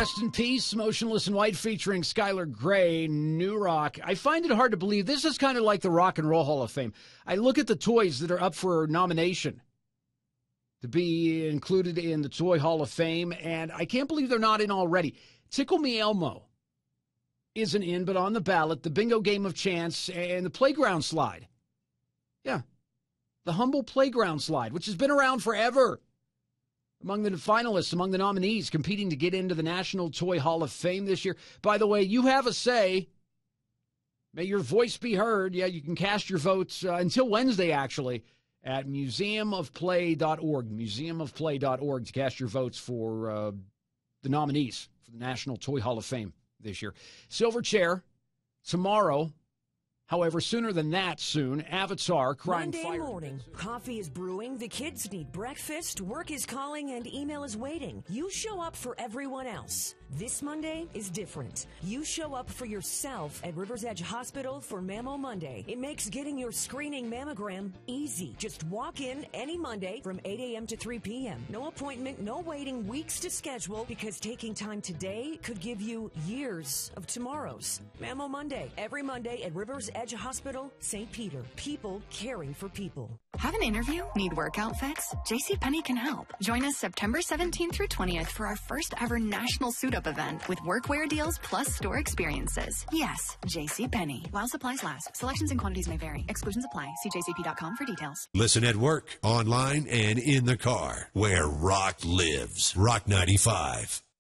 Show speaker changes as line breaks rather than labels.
Rest in Peace, Motionless in White featuring Skylar Grey, New Rock. I find it hard to believe. This is kind of like the Rock and Roll Hall of Fame. I look at the toys that are up for nomination to be included in the Toy Hall of Fame, and I can't believe they're not in already. Tickle Me Elmo isn't in, but on the ballot, the Bingo Game of Chance and the Playground Slide. Yeah, the Humble Playground Slide, which has been around forever. Among the finalists, among the nominees competing to get into the National Toy Hall of Fame this year. By the way, you have a say. May your voice be heard. Yeah, you can cast your votes until Wednesday, actually, at museumofplay.org. Museumofplay.org to cast your votes for the nominees for the National Toy Hall of Fame this year. Silver Chair, tomorrow. However, sooner than that, soon, Avatar, Crime
Monday
Fire.
morning, coffee is brewing, the kids need breakfast, work is calling, and email is waiting. You show up for everyone else. This Monday is different. You show up for yourself at Rivers Edge Hospital for Mammo Monday. It makes getting your screening mammogram easy. Just walk in any Monday from 8 a.m. to 3 p.m. No appointment, no waiting weeks to schedule, because taking time today could give you years of tomorrows. Mammo Monday, every Monday at Rivers Edge Hospital, St. Peter. People caring for people.
Have an interview? Need work outfits? JCPenney can help. Join us September 17th through 20th for our first ever national suit-up event with workwear deals plus store experiences. Yes, JCPenney. While supplies last. Selections and quantities may vary. Exclusions apply. See jcp.com for details.
Listen at work, online, and in the car, where rock lives. Rock 95.